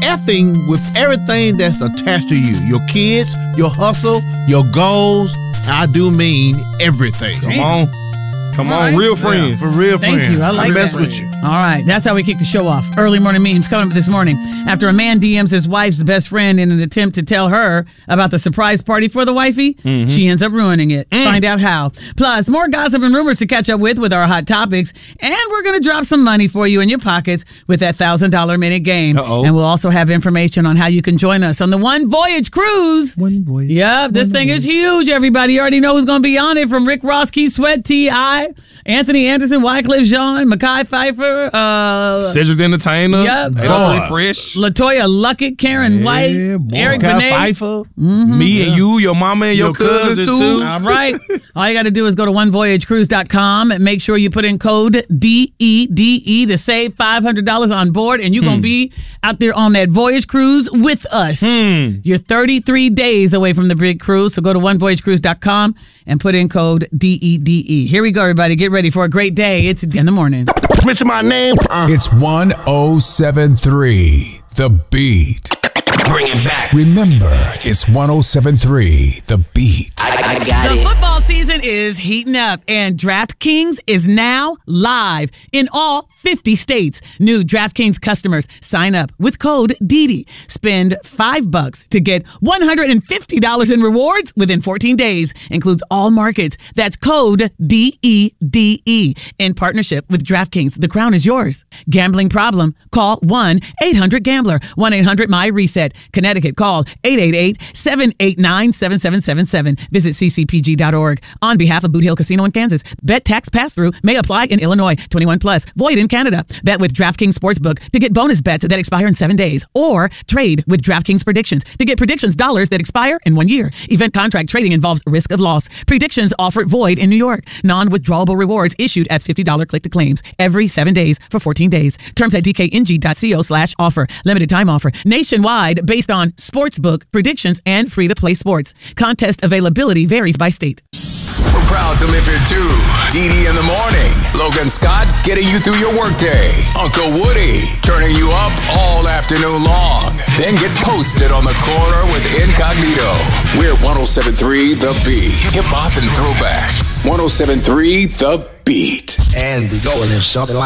effing with everything that's attached to you. Your kids, your hustle, your goals. I do mean everything. Come on, real friends. Yeah, for real friends. Thank you. I like mess that. with you. All right. That's how we kick the show off. Early morning memes coming up this morning. After a man DMs his wife's best friend in an attempt to tell her about the surprise party for the wifey, she ends up ruining it. Find out how. Plus, more gossip and rumors to catch up with our hot topics. And we're going to drop some money for you in your pockets with that $1,000 minute game. And we'll also have information on how you can join us on the One Voyage Cruise. One Voyage. Yep, this thing is huge, everybody. You already know who's going to be on it, from Rick Ross, Keith Sweat, T.I., Anthony Anderson, Wycliffe Jean, Mekhi Phifer, Cedric the Entertainer, Yep. Fresh, LaToya Luckett, Karen White, Eric Benet. Pfeiffer. me and you, your mama and your cousin too. All right. All you got to do is go to onevoyagecruise.com and make sure you put in code DEDE to save $500 on board, and you're going to be out there on that voyage cruise with us. You're 33 days away from the big cruise, so go to onevoyagecruise.com and put in code DEDE. Here we go, everybody. Get ready for a great day. It's in the morning. Mention my name. It's 1073 The Beat. Bring it back. Remember, it's 1073 The Beat. I got The it. football season is heating up, and DraftKings is now live in all 50 states. New DraftKings customers sign up with code DEDE. Spend $5 to get $150 in rewards within 14 days. Includes all markets. That's code DEDE. In partnership with DraftKings, the crown is yours. Gambling problem? Call 1-800-GAMBLER. 1-800-MY-RESET. Connecticut, call 888-789-7777. Visit ccpg.org. On behalf of Boot Hill Casino in Kansas, bet tax pass-through may apply in Illinois. 21 plus. Void in Canada. Bet with DraftKings Sportsbook to get bonus bets that expire in 7 days. Or trade with DraftKings Predictions to get predictions dollars that expire in 1 year. Event contract trading involves risk of loss. Predictions offer void in New York. Non-withdrawable rewards issued as $50 click to claims every 7 days for 14 days. Terms at dkng.co/offer. Limited time offer. Nationwide based on sportsbook predictions and free-to-play sports. Contest availability varies by state. We're proud to live here too. DD in the morning. Logan Scott getting you through your workday. Uncle Woody turning you up all afternoon long. Then get posted on the corner with Incognito. We're 1073 The Beat. Hip hop and throwbacks. 1073 The Beat. And we go a little something like